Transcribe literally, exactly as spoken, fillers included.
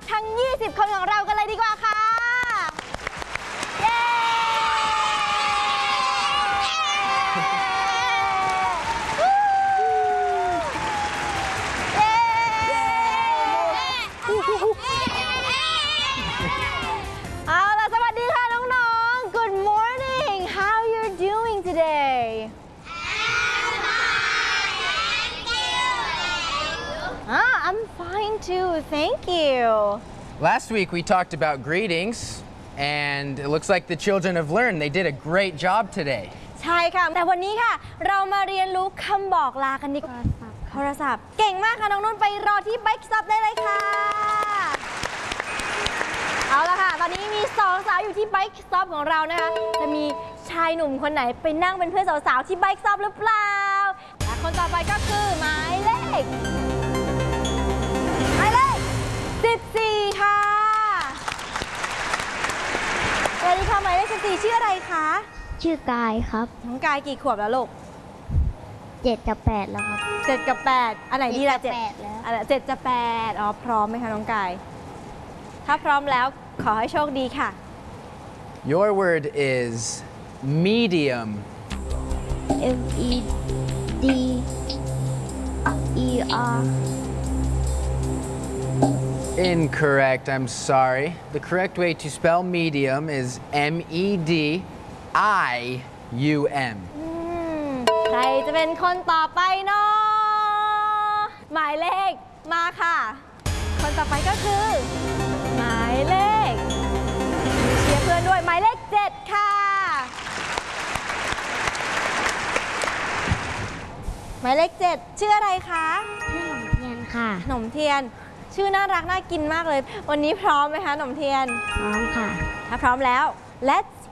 ทั้ง ยี่สิบ คนของเรากันเลยดีกว่าค่ะเย้เอาล่ะสวัสดีค่ะน้องๆ Good morning How you doing today Ah, I'm fine too. Thank you. Last week we talked about greetings, and it looks like the children have learned. They did a great job today. ใช่ค่ะ แต่วันนี้ค่ะ เรามาเรียนรู้คำบอกลากันดีกว่าโทรศัพท์ เก่งมากค่ะ น้องนุ่นไปรอที่ Bike Stop ได้เลยค่ะ เอาละค่ะ ตอนนี้มีสองสาวอยู่ที่ Bike Stop ของเรานะคะ จะมีชายหนุ่มคนไหนไปนั่งเป็นเพื่อนสาวๆที่ Bike Stop หรือเปล่า และคนต่อไปก็คือหมายเลขหมายเลขสิบสี่ ค่ะสวัสดีค่ะหมายเลขสิบสี่ชื่ออะไรคะชื่อกายครับน้องกายกี่ขวบแล้วลูกเจ็ดกับแปดแล้วครับเจ็ดกับแปดอันไหนดีล่ะเจ็เจ็ดดกับแปดแล้วอะไรเจ็ดจะแปดอ๋อพร้อมไหมคะน้องกาย ถ้าพร้อมแล้วขอให้โชคดีค่ะ Your word is medium. M E D E R Incorrect, I'm sorry. The correct way to spell medium is M E D I U M. อืมใครจะเป็นคนต่อไปเนาะหมายเลขมาค่ะ คนต่อไปก็คือ หมายเลขเชียร์เพื่อนด้วยหมายเลขเจ็ดค่ะ หมายเลขเจ็ดชื่ออะไรคะชื่อหนมเทียนค่ะขนมเทียนชื่อน่ารักน่ากินมากเลย วันนี้พร้อมไหมคะขนมเทียนพร้อมค่ะถ้าพร้อมแล้ว let's